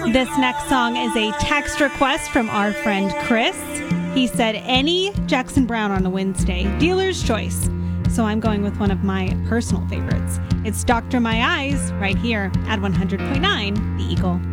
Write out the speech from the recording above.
This next song is a text request from our friend Chris. He said, any Jackson Browne on a Wednesday, dealer's choice. So I'm going with one of my personal favorites. It's Dr. My Eyes right here at 100.9 The Eagle.